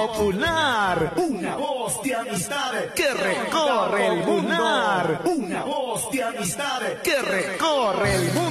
popular. Una voz de amistad Que recorre el mundo. Una voz de amistad Que recorre el mundo.